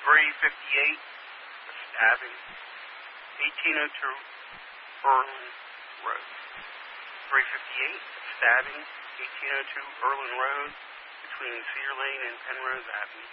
358, a stabbing, 1802 Erlin Road. 358, a stabbing, 1802 Erlin Road, between Cedar Lane and Penrose Avenue.